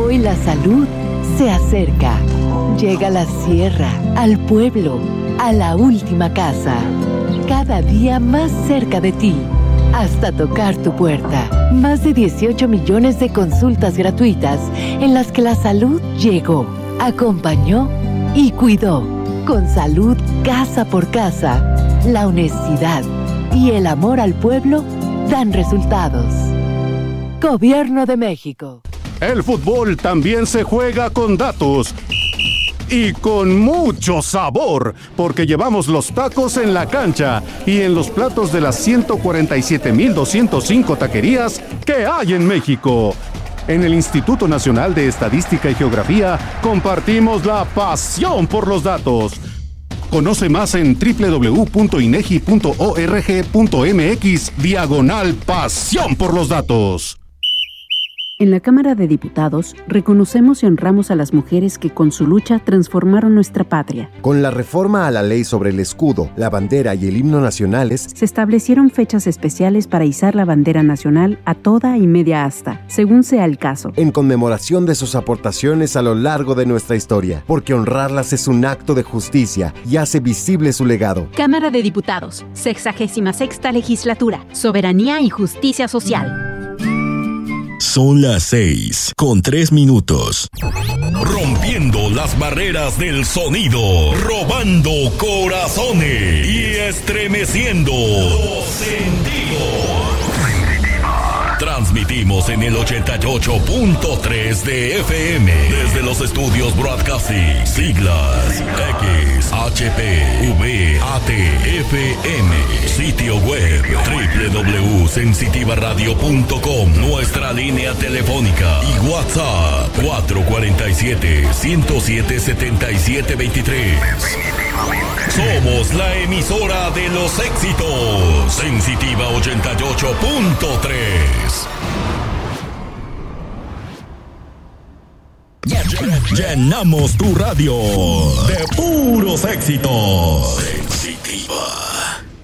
Hoy la salud se acerca. Llega a la sierra, al pueblo, a la última casa. Cada día más cerca de ti, hasta tocar tu puerta. Más de 18 millones de consultas gratuitas en las que la salud llegó, acompañó y cuidó. Con salud casa por casa, la honestidad y el amor al pueblo dan resultados. Gobierno de México. El fútbol también se juega con datos. Y con mucho sabor, porque llevamos los tacos en la cancha y en los platos de las 147,205 taquerías que hay en México. En el Instituto Nacional de Estadística y Geografía compartimos la pasión por los datos. Conoce más en www.inegi.org.mx/pasión por los datos. En la Cámara de Diputados, reconocemos y honramos a las mujeres que con su lucha transformaron nuestra patria. Con la reforma a la ley sobre el escudo, la bandera y el himno nacionales, se establecieron fechas especiales para izar la bandera nacional a toda y media asta, según sea el caso. En conmemoración de sus aportaciones a lo largo de nuestra historia, porque honrarlas es un acto de justicia y hace visible su legado. Cámara de Diputados, 66ª Legislatura, Soberanía y Justicia Social. Son las 6:03. Rompiendo las barreras del sonido, robando corazones y estremeciendo los sentidos. Transmitimos en el 88.3 de FM desde los estudios Broadcasting, siglas X, HP, V, AT, FM, sitio web www.sensitivaradio.com, nuestra línea telefónica y WhatsApp 447-107-7723. Somos la emisora de los éxitos, Sensitiva 88.3. Llenamos tu radio de puros éxitos. Sensitiva.